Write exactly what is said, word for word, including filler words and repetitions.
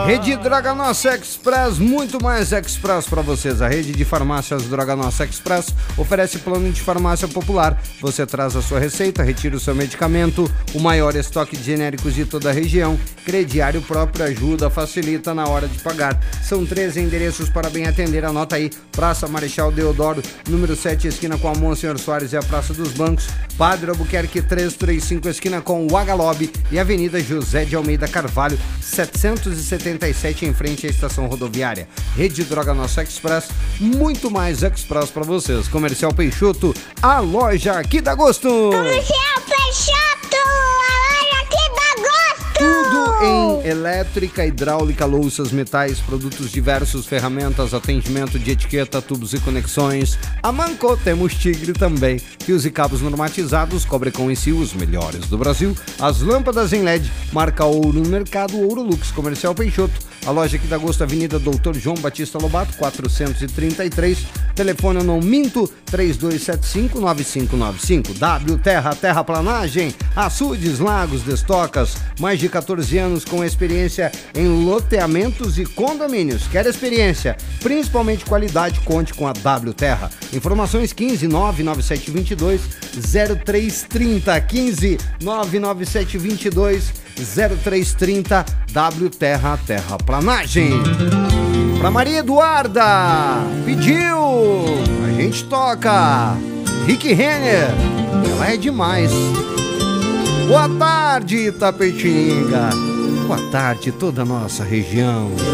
Rede Droga Nossa Express, muito mais Express para vocês. A rede de farmácias Droga Nossa Express oferece plano de farmácia popular. Você traz a sua receita, retira o seu medicamento, o maior estoque de genéricos de toda a região. Crediário próprio ajuda, facilita na hora de pagar. São treze endereços para bem atender, anota aí. Praça Marechal Deodoro, número sete, esquina com a Monsenhor Soares e a Praça dos Bancos. Padre Albuquerque trezentos e trinta e cinco, esquina com o Agalob, e Avenida José de Almeida Carvalho, setecentos e setenta e sete, em frente à estação rodoviária. Rede Droga Nossa Express, muito mais Express para vocês. Comercial Peixoto, a loja que dá gosto. Comercial Peixoto, a loja que dá gosto. Tudo em elétrica, hidráulica, louças, metais, produtos diversos, ferramentas, atendimento de etiqueta, tubos e conexões. A Manco, temos Tigre também. Fios e cabos normatizados, cobre com e sil, os melhores do Brasil. As lâmpadas em L E D, marca ouro no mercado, Ouro Lux. Comercial Peixoto, a loja que dá gosto, Avenida Doutor João Batista Lobato, quatrocentos e trinta e três. Telefone não minto, três dois sete cinco, nove cinco nove cinco. W Terra, Terraplanagem, açudes, lagos, destocas, mais de catorze anos com experiência em loteamentos e condomínios. Quer experiência, principalmente qualidade, conte com a W Terra. Informações quinze nove nove sete dois dois zero três três zero, quinze nove nove sete dois dois zero três três zero. W Terra, Terraplanagem. Pra Maria Eduarda, pediu, a gente toca. Rick Renner, ela é demais. Boa tarde, Itapetininga. Boa tarde, toda a nossa região.